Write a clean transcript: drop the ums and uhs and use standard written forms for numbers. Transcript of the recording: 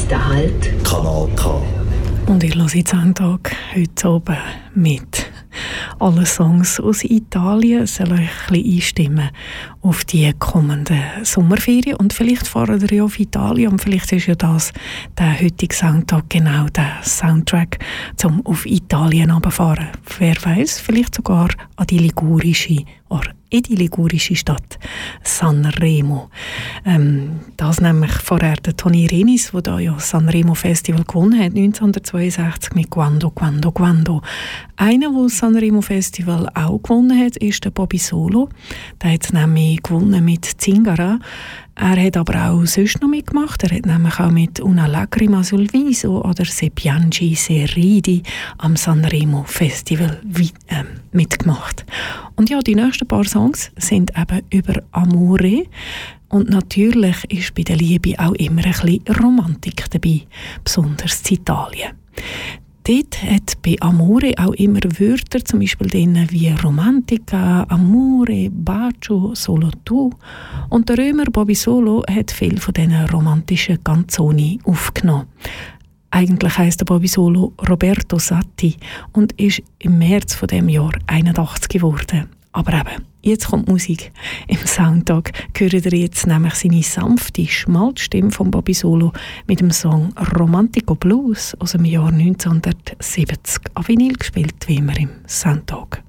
Nächster Halt. Kanal K. Und ich höre jetzt einen Tag heute oben mit. Alle Songs aus Italien sollen euch ein bisschen einstimmen auf die kommenden Sommerferien. Und vielleicht fahren ihr ja auf Italien und vielleicht ist ja das der heutige Soundtag genau der Soundtrack, um auf Italien runterzufahren. Wer weiß, vielleicht sogar an die ligurische oder in die ligurische Stadt Sanremo. Das nämlich vorher der Toni Renis, der da ja Sanremo Festival gewonnen hat, 1962 mit Quando, Quando, Quando. Einer, der das Sanremo Festival auch gewonnen hat, ist der Bobby Solo. Der hat es nämlich gewonnen mit Zingara. Er hat aber auch sonst noch mitgemacht. Er hat nämlich auch mit Una Lacrima sul Viso oder Se piangi se ridi am Sanremo Festival mitgemacht. Und ja, die nächsten paar Songs sind eben über Amore. Und natürlich ist bei der Liebe auch immer ein bisschen Romantik dabei, besonders in Italien. Dort hat bei Amore auch immer Wörter, zum Beispiel denen wie Romantica, Amore, Bacio, Solo tu. Und der Römer Bobby Solo hat viel von diesen romantischen Canzoni aufgenommen. Eigentlich heisst der Bobby Solo Roberto Satti und ist im März von dem Jahr 81 geworden. Aber eben, jetzt kommt Musik. Im Soundtag hört ihr jetzt nämlich seine sanfte Schmalzstimme von Bobby Solo mit dem Song Romantico Blues aus dem Jahr 1970 auf Vinyl gespielt, wie immer im Soundtag.